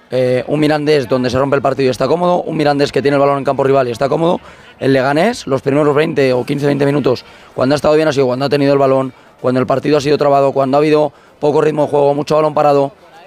un Mirandés donde se rompe el partido y está cómodo, un Mirandés que tiene el balón en campo rival y está cómodo. El Leganés, los primeros 20 o 15-20 minutos, cuando ha estado bien ha sido cuando ha tenido el balón, cuando el partido ha sido trabado, cuando ha habido poco ritmo de juego, mucho balón parado.